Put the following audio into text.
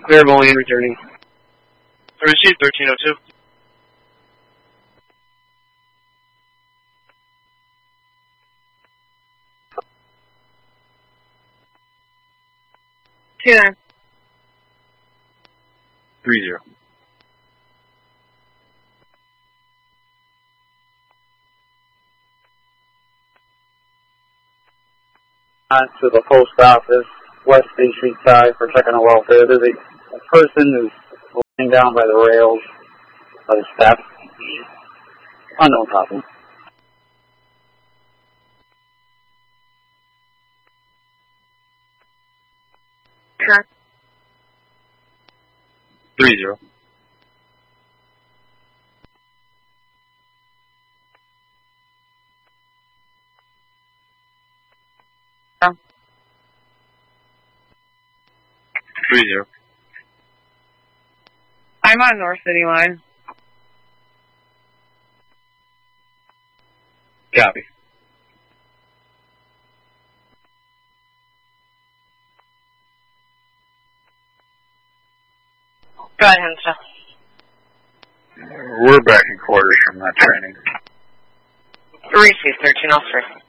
Clear Moline returning. Received 1302. Two 30. To the post office, West State Street side, for checking on welfare. There's a person who's laying down by the rails, by the steps. Unknown copy. Correct. 30. Oh. 30. I'm on North City line. Copy. Go ahead, Henshaw. We're back in quarters from that training. Received 1303.